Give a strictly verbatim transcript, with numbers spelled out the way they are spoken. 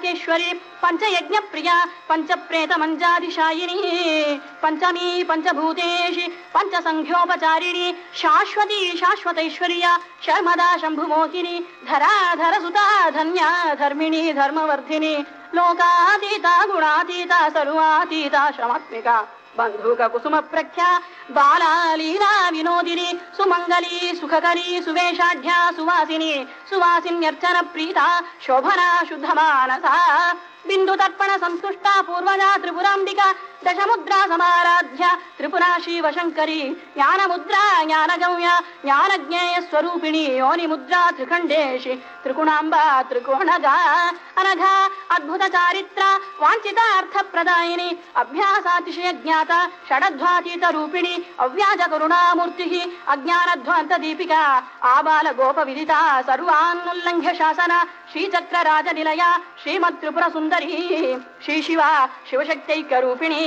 పంచలోకేశ్వరి పంచయజ్ఞ ప్రియా పంచప్రేత మంజాదిశాయిని పంచమీ పంచభూతేషి పంచసంఖ్యోపచారిణి శాశ్వతి శాశ్వతైశ్వర్య శర్మదా శంభుమోహిని ధరాధర సుతా ధన్యా ధర్మిణి ధర్మవర్ధిని లోకాతీత గుణాతీత సర్వాతీత శ్రమాత్మిక बंधुक कुसुम प्रख्या बाला लीला विनोदिनी सुमंगली सुखकरी सुवेशाढ्या सुवासिनी सुवासिन्यर्चन प्रीता शोभना शुद्धमानसा बिंदु तर्पण संतुष्टा पूर्वजा त्रिपुरांबिका दशमुद्रा समाराध्य त्रिपुरा शिवशंकरी ज्ञान मुद्रा ज्ञानगम्या ज्ञानज्ञेय स्वरूपिणी योनि मुद्रा त्रिखंडेशि त्रिकुणांबा त्रिकोणगा अनघा अद्भुत चारित्र वांछितार्थ प्रदायिनी अभ्यासातिशय ज्ञाता षडध्वातीत रूपिणी अव्याज करुणामूर्तिः अज्ञानध्वांत दीपिका आबाल गोप विदिता सर्वान्नुल्लंघ्य शासन श्रीचक्र राजनिलया श्रीमत् त्रिपुर सुंदरी श्री शिवा शिवशक्त्यैक रूपिणी